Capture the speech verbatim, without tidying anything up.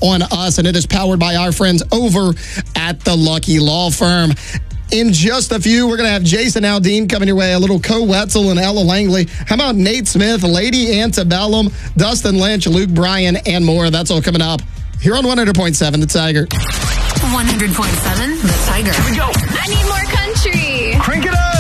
on us, and it is powered by our friends over at the Lucky Law Firm. In just a few, we're going to have Jason Aldean coming your way, a little Co Wetzel and Ella Langley. How about Nate Smith, Lady Antebellum, Dustin Lynch, Luke Bryan, and more? That's all coming up here on one hundred point seven The Tiger. one hundred point seven The Tiger. Here we go. I need more country. Crank it up.